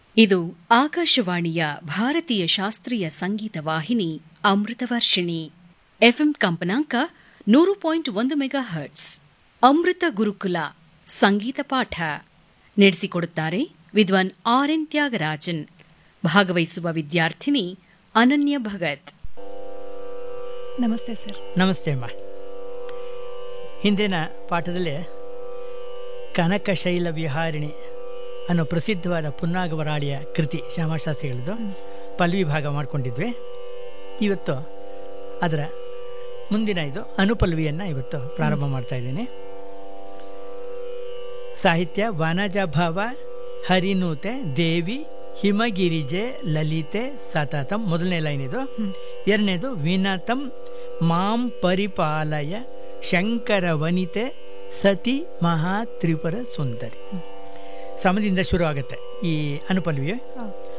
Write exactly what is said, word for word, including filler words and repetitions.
ಇದು ಆಕಾಶವಾಣಿಯ ಭಾರತೀಯ ಶಾಸ್ತ್ರೀಯ ಸಂಗೀತ ವಾಹಿನಿ ಅಮೃತವರ್ಷಿಣಿ. ಎಫ್ಎಂ ಕಂಪನಾಂಕ ನೂರು ಪಾಯಿಂಟ್ ಒಂದು ಮೆಗಾ ಹರ್ಟ್ಸ್. ಅಮೃತ ಗುರುಕುಲ ಸಂಗೀತ ಪಾಠ ನಡೆಸಿಕೊಡುತ್ತಾರೆ ವಿದ್ವಾನ್ ಆರ್ ಎನ್ ತ್ಯಾಗರಾಜನ್. ಭಾಗವಹಿಸುವ ವಿದ್ಯಾರ್ಥಿನಿ ಅನನ್ಯ ಭಗತ್. ನಮಸ್ತೆ ಸರ್. ನಮಸ್ತೆ ಅಮ್ಮ. ಹಿಂದಿನ ಪಾಠದಲ್ಲಿ ಕನಕಶೈಲ ವಿಹಾರಿಣಿ ಅನ್ನೋ ಪ್ರಸಿದ್ಧವಾದ ಪುನ್ನಾಗವರಾಳಿಯ ಕೃತಿ ಶ್ಯಾಮಶಾಸ್ತ್ರಿಗಳದ್ದು ಪಲ್ವಿ ಭಾಗ ಮಾಡಿಕೊಂಡಿದ್ವಿ. ಇವತ್ತು ಅದರ ಮುಂದಿನ ಇದು ಅನುಪಲ್ವಿಯನ್ನು ಇವತ್ತು ಪ್ರಾರಂಭ ಮಾಡ್ತಾ ಇದ್ದೀನಿ. ಸಾಹಿತ್ಯ ವನಜ ಭವ ಹರಿನೂತೆ ದೇವಿ ಹಿಮಗಿರಿಜೆ ಲಲಿತೆ ಸತತಂ, ಮೊದಲನೇ ಲೈನ್ ಇದು. ಎರಡನೇದು ವಿನತಂ ಮಾಂ ಪರಿಪಾಲಯ ಶಂಕರ ವನಿತೆ ಸತಿ ಮಹಾ ತ್ರಿಪುರ ಸುಂದರಿ. ಸಮದಿಂದ ಶುರು ಆಗುತ್ತೆ ಈ ಅನುಪಲ್ವಿಯು.